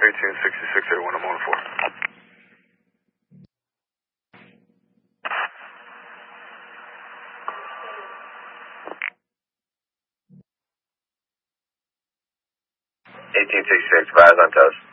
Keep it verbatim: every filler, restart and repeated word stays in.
eighteen sixty-six eighty-one, I'm on four. eighteen sixty-six, advise on toast.